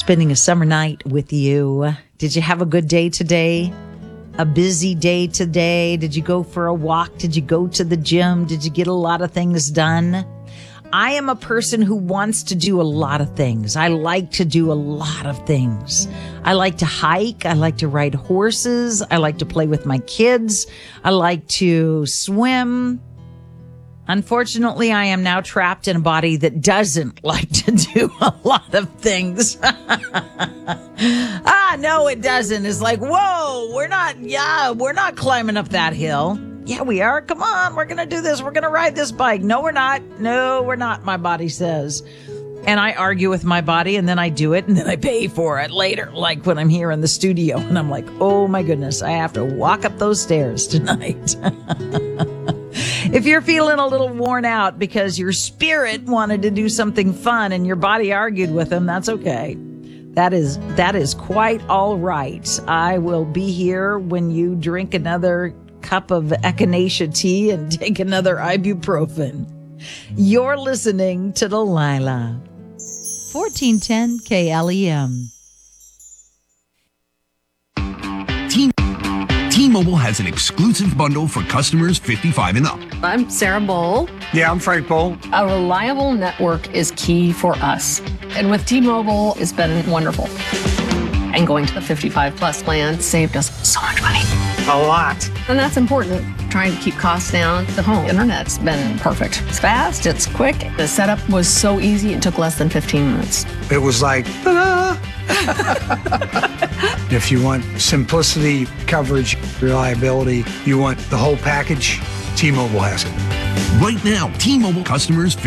spending a summer night with you. Did you have a good day today? A busy day today? Did you go for a walk? Did you go to the gym? Did you get a lot of things done? I am a person who wants to do a lot of things. I like to do a lot of things. I like to hike. I like to ride horses. I like to play with my kids. I like to swim. Unfortunately, I am now trapped in a body that doesn't like to do a lot of things. No, it doesn't. It's like, whoa, we're not climbing up that hill. Yeah, we are. Come on, we're going to do this. We're going to ride this bike. No, we're not. No, we're not, my body says. And I argue with my body, and then I do it, and then I pay for it later, like when I'm here in the studio. And I'm like, oh, my goodness, I have to walk up those stairs tonight. If you're feeling a little worn out because your spirit wanted to do something fun and your body argued with them, that's okay. That is quite all right. I will be here when you drink another cup of echinacea tea and take another ibuprofen. You're listening to Delilah. 1410 KLEM. T-Mobile has an exclusive bundle for customers 55 and up. I'm Sarah Bowl. Yeah, I'm Frank Bowl. A reliable network is key for us. And with T-Mobile, it's been wonderful. And going to the 55 plus plan saved us so much money. A lot. And that's important. Trying to keep costs down. The home internet's been perfect. It's fast, it's quick. The setup was so easy, it took less than 15 minutes. It was like, ta-da! If you want simplicity, coverage, reliability, you want the whole package, T-Mobile has it. Right now, T-Mobile customers